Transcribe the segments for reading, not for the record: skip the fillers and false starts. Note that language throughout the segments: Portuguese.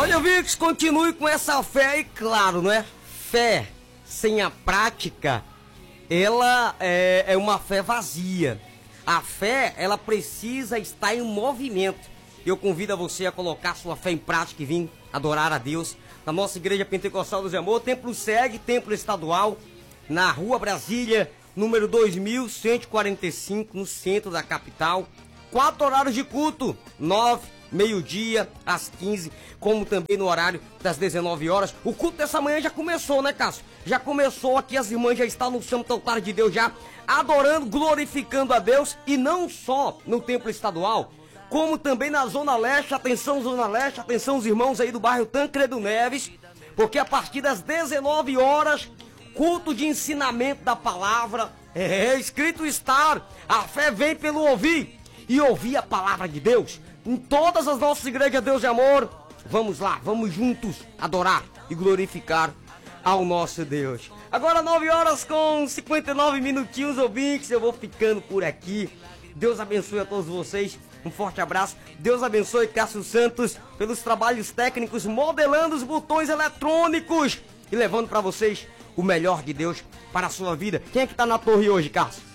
Olha, Vix, continue com essa fé e claro, né? Fé sem a prática, ela é uma fé vazia. A fé, ela precisa estar em movimento. Eu convido a você a colocar sua fé em prática e vir adorar a Deus na nossa Igreja Pentecostal Luz e Amor, Templo Seg, Templo Estadual, na Rua Brasília, número 2145, no centro da capital. 4 horários de culto, 9, meio-dia, às 15, como também no horário das 19 horas. O culto dessa manhã já começou, né, Cássio? Já começou aqui, as irmãs já estão no Santo Altar de Deus já, adorando, glorificando a Deus, e não só no Templo Estadual, como também na Zona Leste. Atenção, Zona Leste, atenção os irmãos aí do bairro Tancredo Neves, porque a partir das 19 horas, culto de ensinamento da palavra, escrito estar, a fé vem pelo ouvir, e ouvir a palavra de Deus. Em todas as nossas igrejas, Deus de amor, vamos lá, vamos juntos adorar e glorificar ao nosso Deus. Agora 9 horas com 59 minutinhos, ouvintes, eu vou ficando por aqui. Deus abençoe a todos vocês, um forte abraço. Deus abençoe Cássio Santos pelos trabalhos técnicos, modelando os botões eletrônicos e levando para vocês o melhor de Deus para a sua vida. Quem é que tá na torre hoje, Cássio?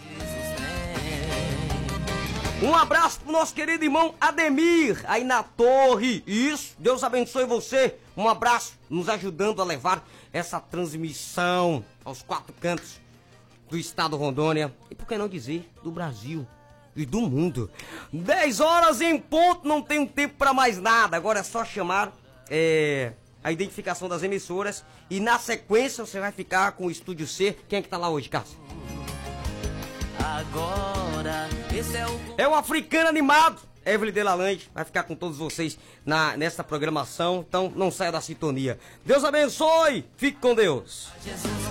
Um abraço pro nosso querido irmão Ademir, aí na torre. Isso, Deus abençoe você. Um abraço, nos ajudando a levar essa transmissão aos 4 cantos do estado de Rondônia. E por que não dizer, do Brasil e do mundo. 10 horas em ponto, não tenho tempo para mais nada. Agora é só chamar a identificação das emissoras. E na sequência você vai ficar com o Estúdio C. Quem é que tá lá hoje, Cássio? Agora, esse é o Africano Animado. Evelyn Delalande vai ficar com todos vocês nessa programação. Então não saia da sintonia. Deus abençoe. Fique com Deus. Jesus